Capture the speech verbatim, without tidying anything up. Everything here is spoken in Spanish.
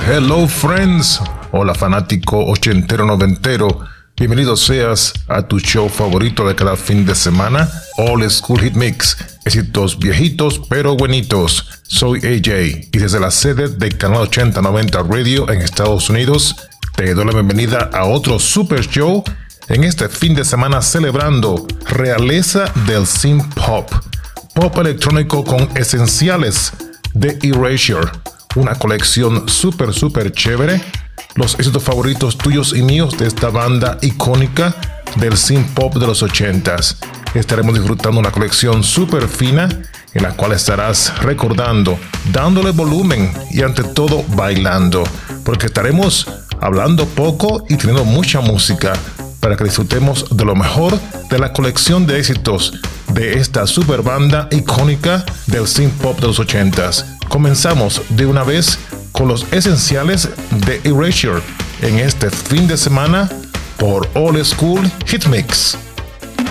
Hello friends, hola fanático ochentero noventero, bienvenido seas a tu show favorito de cada fin de semana, Old School Hit Mix, éxitos viejitos pero buenitos. Soy A J y desde la sede de Canal ochenta noventa Radio en Estados Unidos, te doy la bienvenida a otro super show en este fin de semana celebrando realeza del synth pop, pop electrónico con esenciales de Erasure, una colección super super chévere, los éxitos favoritos tuyos y míos de esta banda icónica del synth pop de los ochentas. Estaremos disfrutando una colección super fina en la cual estarás recordando, dándole volumen y ante todo bailando, porque estaremos hablando poco y teniendo mucha música para que disfrutemos de lo mejor de la colección de éxitos de esta super banda icónica del synth pop de los ochentas. Comenzamos de una vez con los esenciales de Erasure en este fin de semana por Old School Hit Mix.